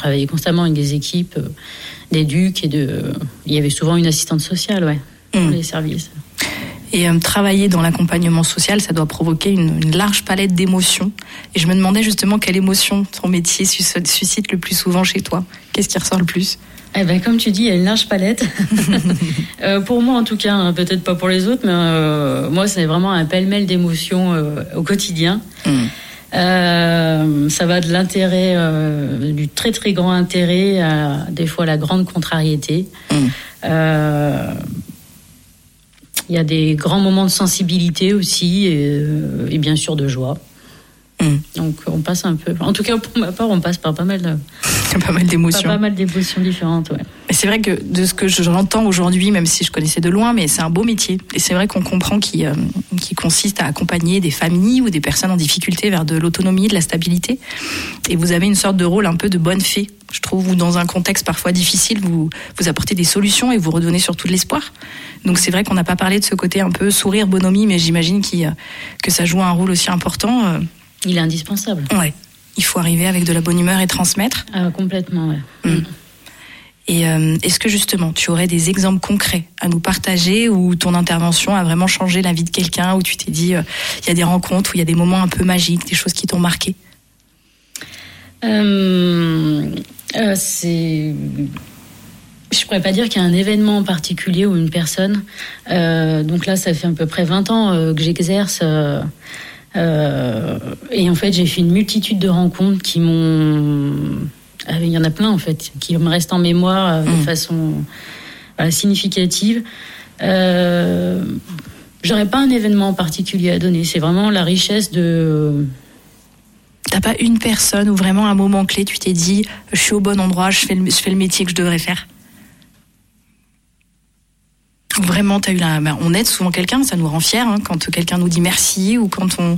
travaillais constamment avec des équipes, d'éduc il y avait souvent une assistante sociale, dans les services. Et travailler dans l'accompagnement social, ça doit provoquer une large palette d'émotions. Et je me demandais justement quelle émotion ton métier suscite le plus souvent chez toi. Qu'est-ce qui ressort le plus ? Comme tu dis, il y a une large palette. Pour moi, en tout cas, peut-être pas pour les autres, mais moi, c'est vraiment un pêle-mêle d'émotions au quotidien. Ça va de l'intérêt, du très très grand intérêt à des fois la grande contrariété. Il y a des grands moments de sensibilité aussi et bien sûr de joie. Donc on passe un peu, en tout cas pour ma part, on passe par pas mal d'émotions. Pas mal d'émotions différentes, ouais. Mais c'est vrai que de ce que j'entends aujourd'hui, même si je connaissais de loin, mais c'est un beau métier. Et c'est vrai qu'on comprend qu'il consiste à accompagner des familles ou des personnes en difficulté vers de l'autonomie, de la stabilité. Et vous avez une sorte de rôle un peu de bonne fée, je trouve, où dans un contexte parfois difficile, vous apportez des solutions et vous redonnez surtout de l'espoir. Donc c'est vrai qu'on n'a pas parlé de ce côté un peu sourire, bonhomie, mais j'imagine que ça joue un rôle aussi important. Il est indispensable. Ouais. Il faut arriver avec de la bonne humeur et transmettre. Complètement, ouais. Et est-ce que justement, tu aurais des exemples concrets à nous partager où ton intervention a vraiment changé la vie de quelqu'un, où tu t'es dit, il y a des rencontres, où il y a des moments un peu magiques, des choses qui t'ont marqué ? Je pourrais pas dire qu'il y a un événement en particulier ou une personne. Donc là, ça fait à peu près 20 ans que j'exerce. Et en fait, j'ai fait une multitude de rencontres qui m'ont... Il y en a plein, en fait, qui me restent en mémoire de façon significative. J'aurais pas un événement en particulier à donner. C'est vraiment la richesse de... T'as pas une personne ou vraiment un moment clé, tu t'es dit, je suis au bon endroit, je fais le métier que je devrais faire? Vraiment, on aide souvent quelqu'un, ça nous rend fiers, quand quelqu'un nous dit merci ou quand on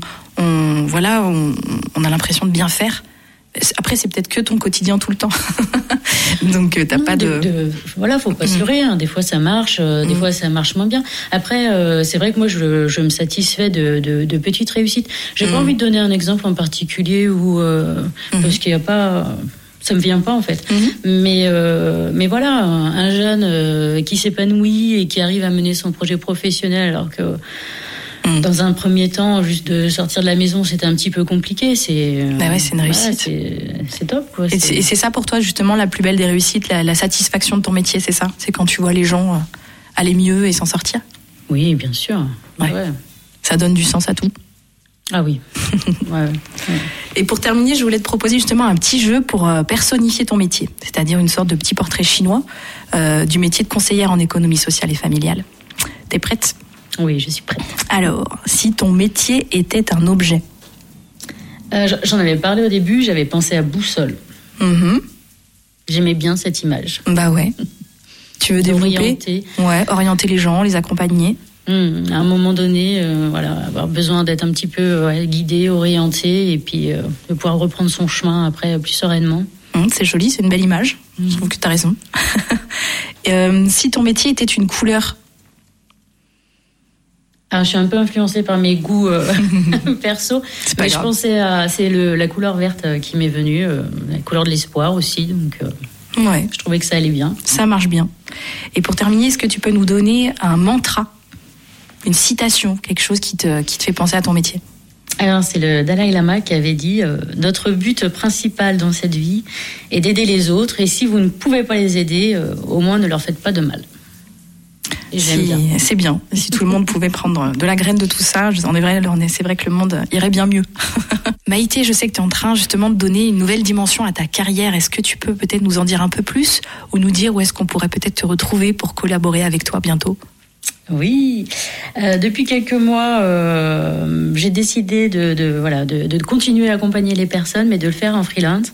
a l'impression de bien faire. Après, c'est peut-être que ton quotidien tout le temps. Donc, t'as pas faut pas se leurrer. Des fois, ça marche, des fois, ça marche moins bien. Après, c'est vrai que moi, je me satisfais de petites réussites. J'ai pas envie de donner un exemple en particulier parce qu'il y a pas... Ça me vient pas en fait, mais voilà, un jeune qui s'épanouit et qui arrive à mener son projet professionnel alors que dans un premier temps, juste de sortir de la maison, c'était un petit peu compliqué. C'est une réussite. C'est top, quoi. Et c'est ça pour toi justement la plus belle des réussites, la satisfaction de ton métier, c'est ça? C'est quand tu vois les gens aller mieux et s'en sortir? Oui, bien sûr. Ouais. Ça donne du sens à tout. Ah oui. Ouais. Et pour terminer, je voulais te proposer justement un petit jeu pour personnifier ton métier, c'est-à-dire une sorte de petit portrait chinois du métier de conseillère en économie sociale et familiale. T'es prête? Oui, je suis prête. Alors, si ton métier était un objet? J'en avais parlé au début, j'avais pensé à boussole. J'aimais bien cette image. Bah ouais. Tu veux développer? Orienter les gens, les accompagner. À un moment donné, avoir besoin d'être un petit peu guidé, orienté, et puis de pouvoir reprendre son chemin après plus sereinement. C'est joli, c'est une belle image. Je trouve que tu as raison. Si ton métier était une couleur? Alors, je suis un peu influencée par mes goûts perso, mais je pensais c'est la couleur verte qui m'est venue, la couleur de l'espoir aussi, donc je trouvais que ça allait bien. Ça marche bien. Et pour terminer, est-ce que tu peux nous donner un mantra? Une citation, quelque chose qui te fait penser à ton métier? Alors, c'est le Dalai Lama qui avait dit notre but principal dans cette vie est d'aider les autres, et si vous ne pouvez pas les aider, au moins ne leur faites pas de mal. Et j'aime bien. C'est bien. Si tout le monde pouvait prendre de la graine de tout ça, c'est vrai que le monde irait bien mieux. Maïté, je sais que tu es en train justement de donner une nouvelle dimension à ta carrière. Est-ce que tu peux peut-être nous en dire un peu plus ou nous dire où est-ce qu'on pourrait peut-être te retrouver pour collaborer avec toi bientôt? Oui, depuis quelques mois, j'ai décidé de continuer à accompagner les personnes, mais de le faire en freelance.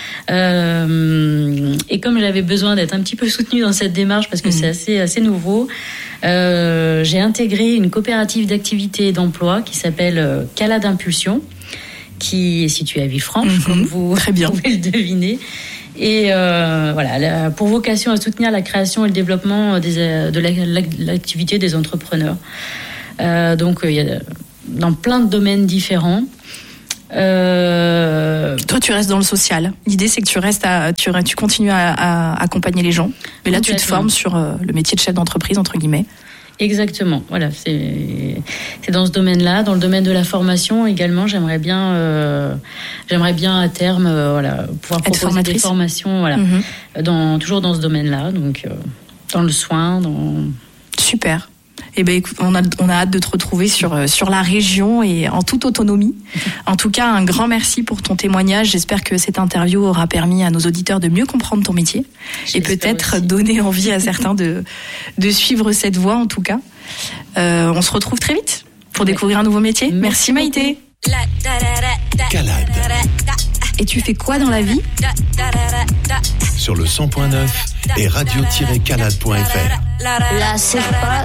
Et comme j'avais besoin d'être un petit peu soutenue dans cette démarche, parce que c'est assez nouveau, j'ai intégré une coopérative d'activité et d'emploi qui s'appelle Cala d'Impulsion, qui est située à Villefranche, comme vous pouvez le deviner. Et elle a pour vocation à soutenir la création et le développement de l'activité des entrepreneurs. Donc, il y a dans plein de domaines différents. Toi, tu restes dans le social. L'idée, c'est que tu continues à accompagner les gens. Mais là, tu te formes sur le métier de chef d'entreprise, entre guillemets. Exactement. Voilà, c'est dans ce domaine-là, dans le domaine de la formation également. J'aimerais bien à terme, pouvoir proposer des formations, toujours dans ce domaine-là. Donc, dans le soin, Super. Eh ben, écoute, on a hâte de te retrouver sur la région et en toute autonomie. En tout cas, un grand merci pour ton témoignage. J'espère que cette interview aura permis à nos auditeurs de mieux comprendre ton métier et peut-être donner envie à certains de suivre cette voie, en tout cas. On se retrouve très vite pour découvrir un nouveau métier. Merci Maïté. Calade. Et tu fais quoi dans la vie ? Sur le 100.9 et radio-calade.fr. La SECPA,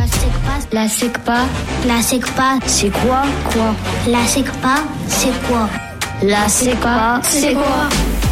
c'est quoi? La SECPA, c'est quoi? La SECPA, c'est quoi?